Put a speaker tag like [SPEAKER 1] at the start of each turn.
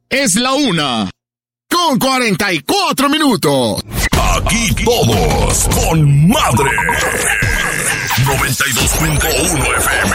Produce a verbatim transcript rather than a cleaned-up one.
[SPEAKER 1] Es la una con cuarenta y cuatro minutos.
[SPEAKER 2] Aquí todos con madre. noventa y dos punto uno F